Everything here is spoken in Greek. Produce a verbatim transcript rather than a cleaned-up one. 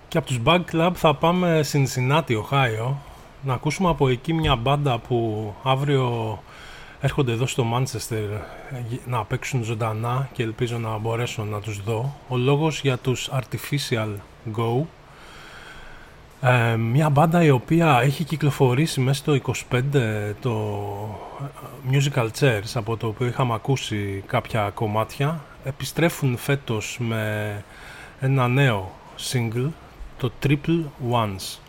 Και από τους Bug Club θα πάμε Cincinnati, Ohio, να ακούσουμε από εκεί μια μπάντα που αύριο έρχονται εδώ στο Manchester να παίξουν ζωντανά και ελπίζω να μπορέσω να τους δω. Ο λόγος για τους Artificial Go, ε, μια μπάντα η οποία έχει κυκλοφορήσει μέσα στο είκοσι πέντε το Musical Chairs, από το οποίο είχαμε ακούσει κάποια κομμάτια. Επιστρέφουν φέτος με ένα νέο single, το Triple Ones.